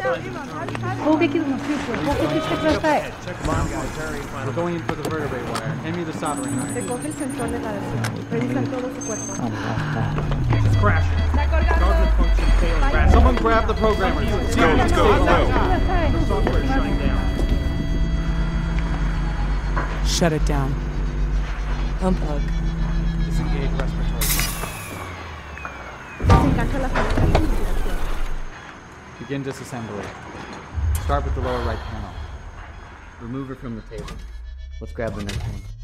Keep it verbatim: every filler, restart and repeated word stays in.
Pouquinho no ciclo, pouquinho que trata é. We're going in for the vertebrae wire. Hand me the soldering iron. Recoge el sensor de gravedad. Revisa todo su cuerpo. It's crashing. Guarded function failing. Someone grab the programmer. Let's go, let's go, let's go. The software is shutting down. Shut it down. Unplug. Disengage respiratory. Desengancha la salida. Begin disassembly. Start with the lower right panel. Remove her from the table. Let's grab the next one.